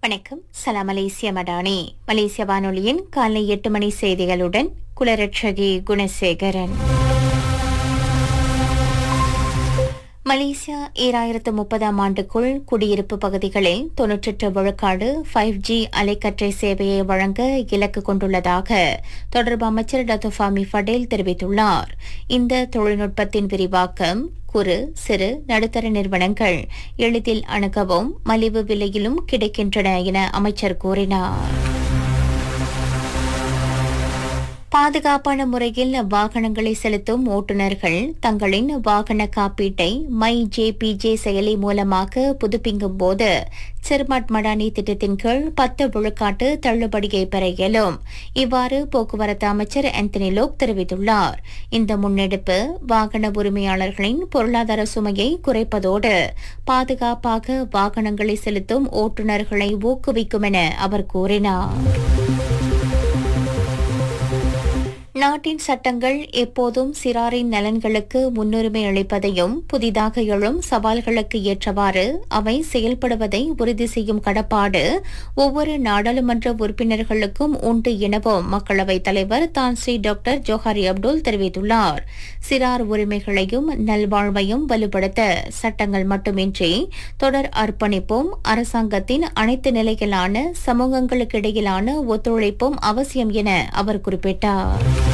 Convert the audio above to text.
வணக்கம். சலாம் மலேசிய மடானி. மலேசிய வானொலியின் காலை 8 மணி செய்திகளுடன் குலரட்சகி குணசேகரன். மலேசியா 2030ஆம் ஆண்டுக்குள் குடியிருப்பு பகுதிகளில் 98 விழுக்காடு 5G அலைக்கற்றை சேவையை வழங்க இலக்கு கொண்டுள்ளதாக தொடர்பு அமைச்சர் டத்தோ ஃபாமி ஃபடேல் தெரிவித்துள்ளார். இந்த தொழில்நுட்பத்தின் விரிவாக்கம் குறு, சிறு, நடுத்தர நிறுவனங்கள் எளிதில் அணுகவும் மலிவு விலையிலும் கிடைக்கின்றன என அமைச்சர் கூறினார். பாதுகாப்பான முறையில் வாகனங்களை செலுத்தும் ஓட்டுநர்கள் தங்களின் வாகன காப்பீட்டை மை ஜேபிஜே செயலி மூலமாக புதுப்பிக்கும் போது சிர்மாட் மடானி திட்டத்தின் கீழ் 10 விழுக்காட்டு தள்ளுபடியை பெற இயலும். இவ்வாறு போக்குவரத்து அமைச்சர் ஆந்தனி லோக் தெரிவித்துள்ளார். இந்த முன்னெடுப்பு வாகன உரிமையாளர்களின் பொருளாதார சுமையை குறைப்பதோடு பாதுகாப்பாக வாகனங்களை செலுத்தும் ஓட்டுநர்களை ஊக்குவிக்கும் என அவர் கூறினார். நாட்டின் சட்டங்கள் எப்போதும் சிறாரின் நலன்களுக்கு முன்னுரிமை அளிப்பதையும் புதிதாக எழும் சவால்களுக்கு ஏற்றவாறு அவை செயல்படுவதை உறுதி செய்யும் கடப்பாடு ஒவ்வொரு நாடாளுமன்ற உறுப்பினர்களுக்கும் உண்டு எனவும் மக்களவைத் தலைவர் தான் ஸ்ரீ டாக்டர் ஜோஹாரி அப்துல் தெரிவித்துள்ளார். சிறார் உரிமைகளையும் நல்வாழ்வையும் வலுப்படுத்த சட்டங்கள் மட்டுமின்றி தொடர் அர்ப்பணிப்பும் அரசாங்கத்தின் அனைத்து நிலையிலான சமூகங்களுக்கிடையிலான ஒத்துழைப்பும் அவசியம் என அவர் குறிப்பிட்டார்.